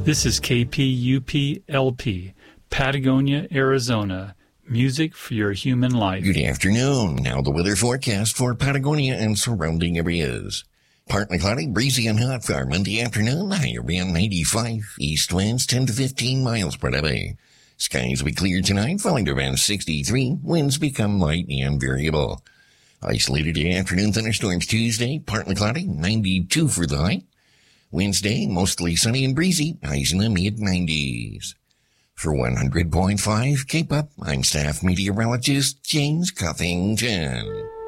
This is KPUP-LP, Patagonia, Arizona. Music for your human life. Good afternoon. Now the weather forecast for Patagonia and surrounding areas. Partly cloudy, breezy and hot for Monday afternoon. High around 95. East winds 10 to 15 miles per hour. Skies will be clear tonight, falling to around 63. Winds become light and variable. Isolated afternoon thunderstorms Tuesday, partly cloudy, 92 for the high. Wednesday, mostly sunny and breezy, highs in the mid-90s. For 100.5 K-Pop, I'm staff meteorologist James Cuffington.